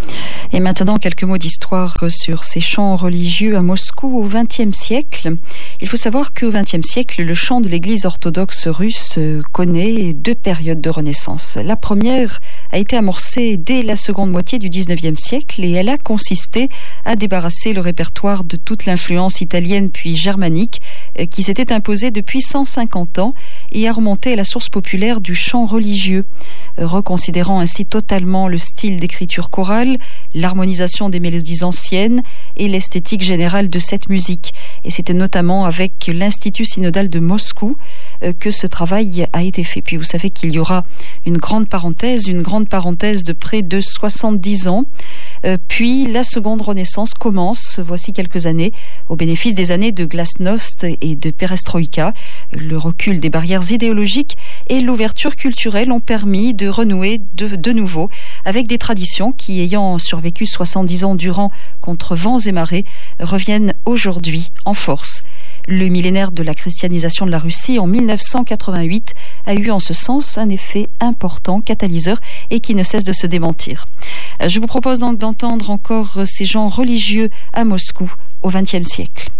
Et maintenant, quelques mots d'histoire sur ces chants religieux à Moscou au XXe siècle. Il faut savoir qu'au XXe siècle, le chant de l'Église orthodoxe russe connaît deux périodes de renaissance. La première a été amorcée dès la seconde moitié du XIXe siècle et elle a consisté à débarrasser le répertoire de toute l'influence italienne puis germanique qui s'était imposée depuis 150 ans et à remonter à la source populaire du chant religieux, reconsidérant ainsi totalement le style d'écriture chorale, l'harmonisation des mélodies anciennes et l'esthétique générale de cette musique. Et c'était notamment avec l'Institut synodal de Moscou que ce travail a été fait. Puis vous savez qu'il y aura une grande parenthèse de près de 70 ans. Puis la seconde renaissance commence, voici quelques années, au bénéfice des années de glasnost et de perestroïka. Le recul des barrières idéologiques et l'ouverture culturelle ont permis de renouer de nouveau avec des traditions qui, ayant survécu 70 ans durant contre vents et marées, reviennent aujourd'hui en force. Le millénaire de la christianisation de la Russie en 1988 a eu en ce sens un effet important, catalyseur, et qui ne cesse de se démentir. Je vous propose donc d'entendre encore ces gens religieux à Moscou au XXe siècle.